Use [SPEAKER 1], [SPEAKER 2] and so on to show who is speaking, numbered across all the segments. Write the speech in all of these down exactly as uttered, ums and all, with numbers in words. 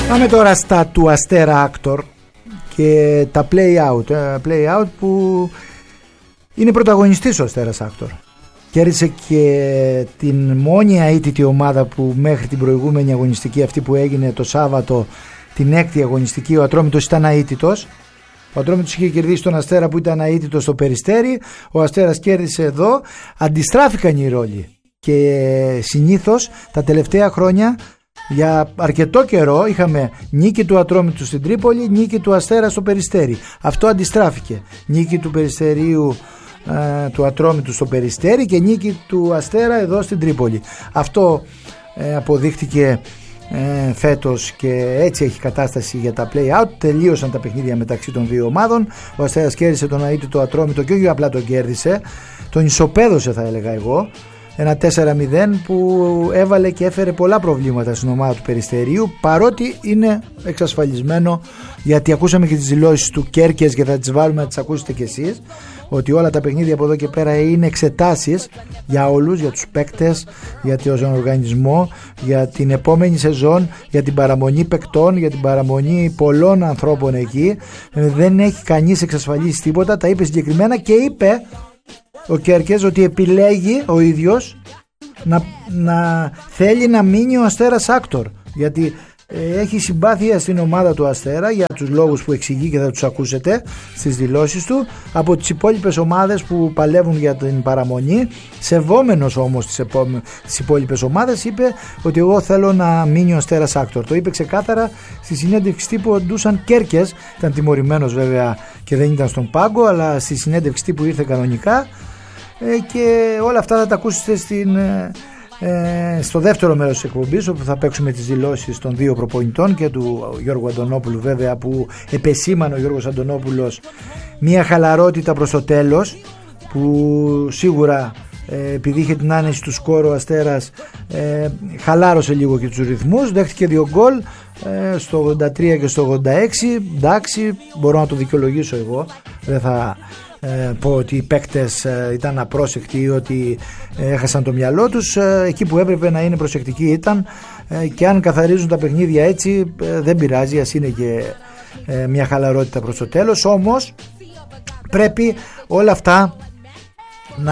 [SPEAKER 1] Πάμε τώρα στα του Αστέρα Άκτορ και τα play out, play out που είναι πρωταγωνιστής ο Αστέρας Άκτορ. Κέρδισε και την μόνη αίτητη ομάδα που μέχρι την προηγούμενη αγωνιστική, αυτή που έγινε το Σάββατο, την έκτη αγωνιστική, ο Ατρόμητος ήταν αίτητος. Ο Ατρόμητος είχε κερδίσει τον Αστέρα που ήταν αίτητος στο Περιστέρι. Ο Αστέρας κέρδισε εδώ. Αντιστράφηκαν οι ρόλοι και συνήθως τα τελευταία χρόνια για αρκετό καιρό είχαμε νίκη του Ατρόμητου στην Τρίπολη, νίκη του Αστέρα στο Περιστέρι. Αυτό αντιστράφηκε. Νίκη του Περιστερίου, ε, του Ατρόμητου στο Περιστέρι και νίκη του Αστέρα εδώ στην Τρίπολη. Αυτό ε, αποδείχτηκε ε, φέτος και έτσι έχει κατάσταση για τα play out. Τελείωσαν τα παιχνίδια μεταξύ των δύο ομάδων. Ο Αστέρας κέρδισε τον αίτητο Ατρόμητο και όχι απλά τον κέρδισε, τον ισοπαίδωσε θα έλεγα εγώ. Ένα τέσσερα μηδέν που έβαλε και έφερε πολλά προβλήματα στην ομάδα του Περιστερίου, παρότι είναι εξασφαλισμένο, γιατί ακούσαμε και τις δηλώσεις του Κέρκες και θα τις βάλουμε να τις ακούσετε κι εσείς, ότι όλα τα παιχνίδια από εδώ και πέρα είναι εξετάσεις για όλους, για τους παίκτες, για τον οργανισμό, για την επόμενη σεζόν, για την παραμονή παικτών, για την παραμονή πολλών ανθρώπων εκεί. Δεν έχει κανείς εξασφαλίσει τίποτα, τα είπε συγκεκριμένα και είπε ο Κέρκες ότι επιλέγει ο ίδιος να, να θέλει να μείνει ο Αστέρας Άκτορ, γιατί ε, έχει συμπάθεια στην ομάδα του Αστέρα για τους λόγους που εξηγεί και θα τους ακούσετε στις δηλώσεις του. Από τις υπόλοιπες ομάδες που παλεύουν για την παραμονή, σεβόμενος όμως τις, επόμε... τις υπόλοιπες ομάδες, είπε ότι εγώ θέλω να μείνει ο Αστέρας Άκτορ. Το είπε ξεκάθαρα στη συνέντευξη τύπου ο Ντούσαν Κέρκες. Ήταν τιμωρημένος βέβαια και δεν ήταν στον πάγκο, αλλά στη συνέντευξη τύπου ήρθε κανονικά. Και όλα αυτά θα τα ακούσετε στην, ε, στο δεύτερο μέρος της εκπομπής, όπου θα παίξουμε τις δηλώσεις των δύο προπονητών και του Γιώργου Αντωνόπουλου βέβαια, που επεσήμανε ο Γιώργος Αντωνόπουλος μια χαλαρότητα προς το τέλος, που σίγουρα ε, επειδή είχε την άνεση του σκόρ ο Αστέρας ε, χαλάρωσε λίγο και τους ρυθμούς, δέχτηκε δύο γκολ ε, στο ογδόντα τρία και στο ογδόντα έξι. Εντάξει, μπορώ να το δικαιολογήσω εγώ, δεν θα Ε, πω ότι οι παίκτες ε, ήταν απρόσεκτοι ή ότι ε, έχασαν το μυαλό τους. Ε, εκεί που έπρεπε να είναι προσεκτικοί ήταν, ε, και αν καθαρίζουν τα παιχνίδια έτσι ε, δεν πειράζει, ας είναι και ε, μια χαλαρότητα προς το τέλος. Όμως πρέπει όλα αυτά να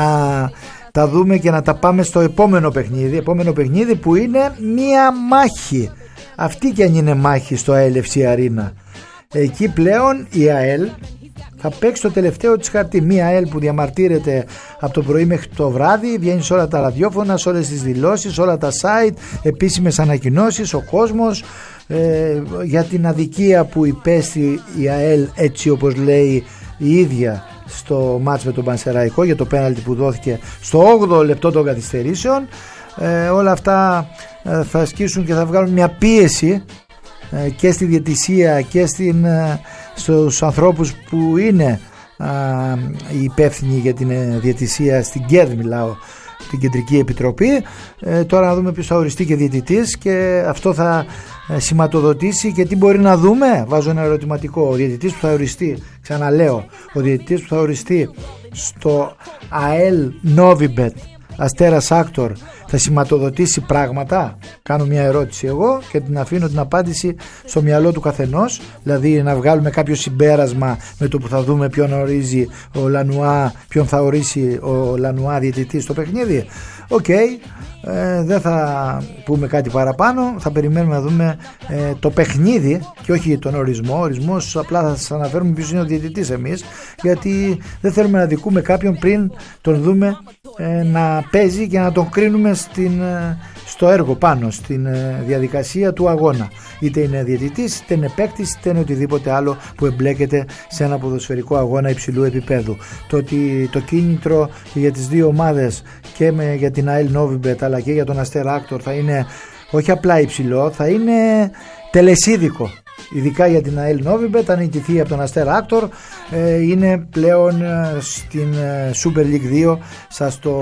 [SPEAKER 1] τα δούμε και να τα πάμε στο επόμενο παιχνίδι, επόμενο παιχνίδι που είναι μια μάχη, αυτή και αν είναι μάχη, στο έι ελ εφ σι Arena. Εκεί πλέον η ΑΕΛ θα παίξει το τελευταίο της χαρτί. Μία ΑΕΛ που διαμαρτύρεται από το πρωί μέχρι το βράδυ, βγαίνει σε όλα τα ραδιόφωνα, σε όλες τις δηλώσεις, όλα τα site, επίσημες ανακοινώσεις, ο κόσμος ε, για την αδικία που υπέστη η ΑΕΛ, έτσι όπως λέει η ίδια στο μάτς με τον Πανσεραϊκό, για το πέναλτι που δόθηκε στο όγδοο λεπτό των καθυστερήσεων. Ε, όλα αυτά ε, θα ασκήσουν και θα βγάλουν μια πίεση ε, και στη διαιτησία και στην, ε, στους ανθρώπους που είναι α, οι υπεύθυνοι για την ε, διαιτησία στην ΚΕΔ, μιλάω, την Κεντρική Επιτροπή. Ε, τώρα να δούμε ποιος θα οριστεί και διαιτητής, και αυτό θα ε, σηματοδοτήσει και τι μπορεί να δούμε. Βάζω ένα ερωτηματικό. Ο διαιτητής που θα οριστεί, ξαναλέω, ο διαιτητής που θα οριστεί στο ΑΕΛ Novibet Αστέρας Άκτορ θα σηματοδοτήσει πράγματα? Κάνω μια ερώτηση εγώ και την αφήνω την απάντηση στο μυαλό του καθενός, δηλαδή να βγάλουμε κάποιο συμπέρασμα με το που θα δούμε ποιον ορίζει ο Λανουά, ποιον θα ορίσει ο Λανουά διαιτητή στο παιχνίδι. Οκ, okay. ε, δεν θα πούμε κάτι παραπάνω, θα περιμένουμε να δούμε ε, το παιχνίδι και όχι τον ορισμό. Ο ορισμός απλά θα σας αναφέρουμε ποιος είναι ο διαιτητής εμείς, γιατί δεν θέλουμε να δικούμε κάποιον πριν τον δούμε ε, να παίζει και να τον κρίνουμε στην, ε, στο έργο πάνω, στην ε, διαδικασία του αγώνα. Είτε είναι διαιτητής, είτε είναι παίκτης, είτε είναι οτιδήποτε άλλο που εμπλέκεται σε ένα ποδοσφαιρικό αγώνα υψηλού επίπεδου. Το ότι το κίνητρο και για τις δύο ομάδες, και με, για την ΑΕΛ Novibet αλλά και για τον Αστέρα Άκτορ, θα είναι όχι απλά υψηλό, θα είναι τελεσίδικο. Ειδικά για την ΑΕΛ Novibet, αν νικηθεί από τον Αστέρα Άκτορ, ε, είναι πλέον ε, στην ε, Super League δύο. Σας το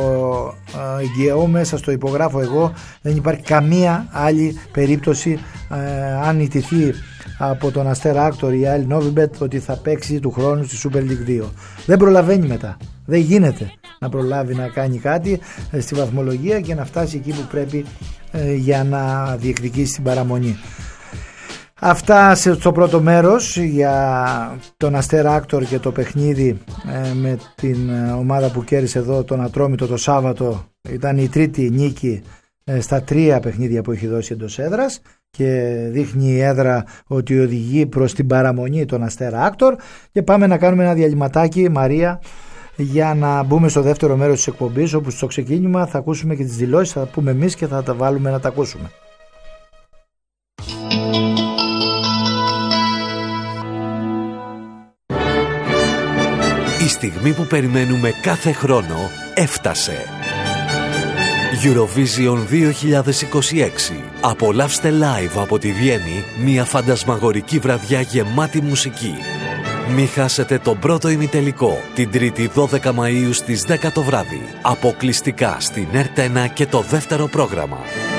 [SPEAKER 1] ε, εγγυαούμαι, σας το υπογράφω εγώ. Δεν υπάρχει καμία άλλη περίπτωση, ε, αν νικηθεί από τον Αστέρα Άκτορ η ΑΕΛ Novibet, ότι θα παίξει του χρόνου στη Super League δύο. Δεν προλαβαίνει μετά. Δεν γίνεται να προλάβει να κάνει κάτι ε, στη βαθμολογία και να φτάσει εκεί που πρέπει ε, για να διεκδικήσει την παραμονή. Αυτά στο πρώτο μέρος για τον Αστέρα Άκτορ και το παιχνίδι ε, με την ομάδα που κέρδισε εδώ τον Ατρόμητο το Σάββατο. Ήταν η τρίτη νίκη ε, στα τρία παιχνίδια που έχει δώσει εντός έδρας και δείχνει η έδρα ότι οδηγεί προς την παραμονή τον Αστέρα Άκτορ. Και πάμε να κάνουμε ένα διαλυματάκι, Μαρία, για να μπούμε στο δεύτερο μέρος της εκπομπής, όπου στο ξεκίνημα θα ακούσουμε και τις δηλώσεις, θα τα πούμε εμείς και θα τα βάλουμε να τα ακούσουμε.
[SPEAKER 2] Η στιγμή που περιμένουμε κάθε χρόνο έφτασε. Eurovision δύο χιλιάδες είκοσι έξι. Απολαύστε live από τη Βιέννη μια φαντασμαγορική βραδιά γεμάτη μουσική. Μη χάσετε τον πρώτο ημιτελικό την Τρίτη δώδεκα Μαΐου στις δέκα το βράδυ. Αποκλειστικά στην Ερτ ένα και το δεύτερο πρόγραμμα.